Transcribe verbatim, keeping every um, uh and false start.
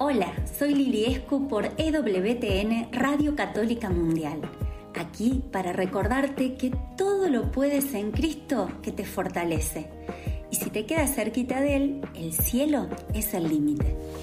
Hola, soy Lili Escu por E W T N Radio Católica Mundial. Aquí para recordarte que todo lo puedes en Cristo que te fortalece. Y si te quedas cerquita de Él, el cielo es el límite.